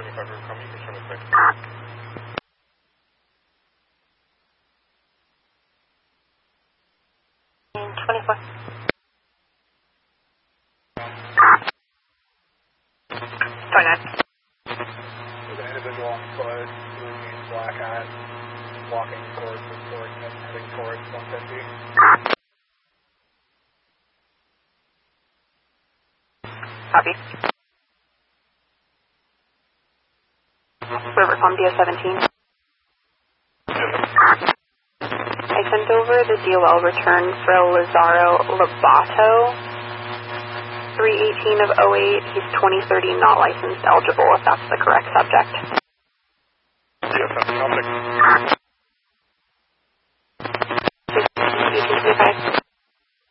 75 River coming, you can show me 24. Sorry, there's an individual on foot, blue jeans, black hat, walking towards the coordinates, heading towards 150. Copy. Rivercom DO17. I sent over the DOL return for Lazaro Lobato, 318 of 08. He's 2030, not licensed, eligible if that's the correct subject. Yes, that's the